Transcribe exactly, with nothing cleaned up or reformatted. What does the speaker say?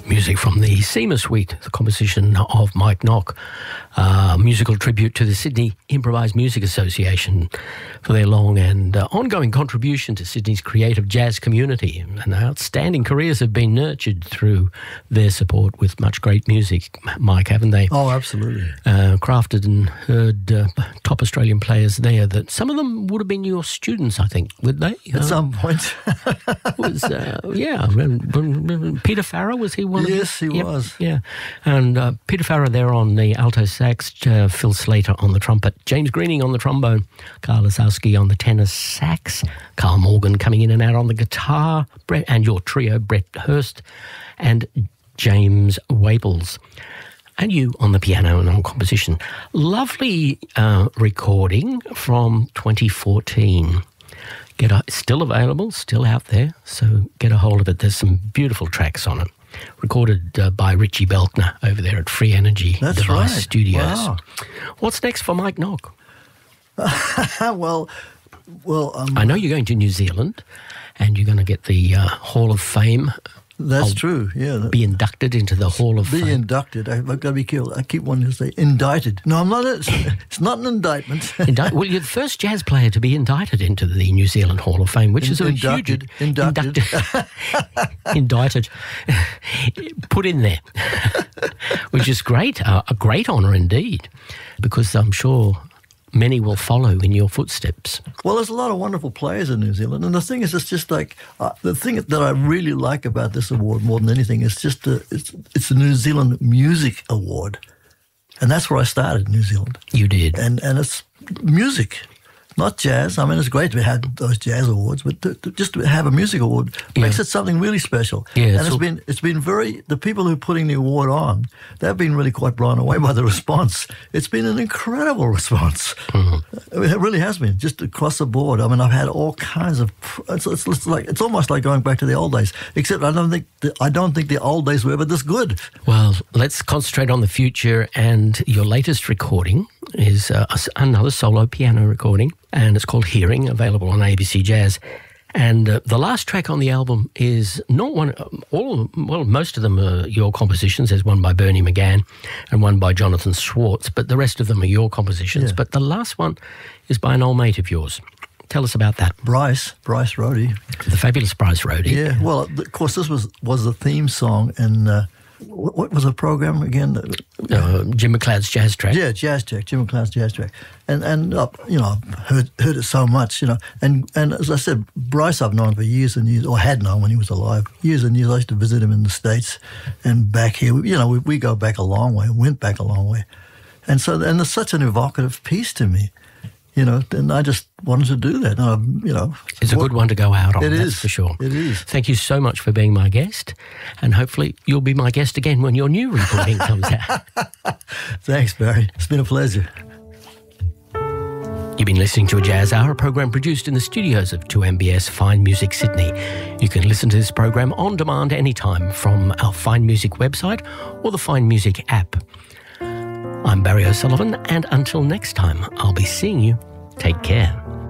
Music from the SEMA Suite, the composition of Mike Nock, a musical tribute to the Sydney Improvised Music Association for their long and uh, ongoing contribution to Sydney's creative jazz community. And outstanding careers have been nurtured through their support with much great music, Mike, haven't they? Oh, absolutely. Uh, crafted and heard uh, top Australian players there that some of them would have been your students, I think, would they? At uh, some point. was uh, yeah, Peter Farrer, was he one? Yes, of he yep, was. Yeah, and uh, Peter Farrer there on the alto sax, uh, Phil Slater on the trumpet, James Greening on the trombone, Carl Lasowski on the tenor sax, Carl Morgan coming in and out on the guitar, Brett, and your trio, Brett Hurst and James Waples. And you on the piano and on composition. Lovely uh, recording from twenty fourteen. Get a, still available, still out there, so get a hold of it. There's some beautiful tracks on it. Recorded uh, by Richie Belkner over there at Free Energy That's Device right. Studios. Wow. What's next for Mike Nock? well, well, um, I know you're going to New Zealand and you're going to get the uh, Hall of Fame. that's I'll true. Yeah, Be inducted into the Hall of be Fame. inducted. I've got to be careful. I keep wanting to say indicted. No, I'm not. It's, it's not an indictment. Indi- well, you're the first jazz player to be indicted into the New Zealand Hall of Fame, which In- is a inducted, huge... inducted. Inducted. Indicted. Put in there. Which is great, uh, a great honour indeed, because I'm sure many will follow in your footsteps. Well, there's a lot of wonderful players in New Zealand, and the thing is, it's just like uh, the thing that I really like about this award more than anything is just a, it's it's a New Zealand Music Award, and that's where I started in New Zealand. You did. And and it's music, not jazz. I mean, it's great to have those jazz awards, but to, to just to have a music award makes Yeah. it something really special. Yeah, and it's it's all- been it's been very the people who are putting the award on, they've been really quite blown away by the response. It's been an incredible response. Mm-hmm. I mean, it really has been just across the board. I mean, I've had all kinds of. It's, it's, it's like it's almost like going back to the old days. Except I don't think the, I don't think the old days were ever this good. Well, let's concentrate on the future, and your latest recording is uh, a s- another solo piano recording, and it's called Hearing, available on A B C Jazz. And uh, the last track on the album is not one, all, well, most of them are your compositions. There's one by Bernie McGann and one by Jonathan Schwartz, but the rest of them are your compositions. Yeah. But the last one is by an old mate of yours. Tell us about that. Bryce, Bryce Rohde. The Fabulous Bryce Rohde. Yeah, well, of course, this was was the theme song in uh, what, what was the program again? Uh, Jim McLeod's Jazz Track. Yeah, Jazz Track, Jim McLeod's Jazz Track, and and uh, you know, I've heard heard it so much, you know, and and as I said, Bryce I've known for years and years, or had known when he was alive, years and years. I used to visit him in the States and back here. You know, we, we go back a long way, went back a long way, and so and it's such an evocative piece to me. You know, and I just wanted to do that. And I, you know, It's a good one to go out on, It that's is. for sure. It is. Thank you so much for being my guest, and hopefully you'll be my guest again when your new recording comes out. Thanks, Barry. It's been a pleasure. You've been listening to a Jazz Hour, a program produced in the studios of two M B S Fine Music Sydney. You can listen to this program on demand anytime from our Fine Music website or the Fine Music app. I'm Barry O'Sullivan, and until next time, I'll be seeing you. Take care.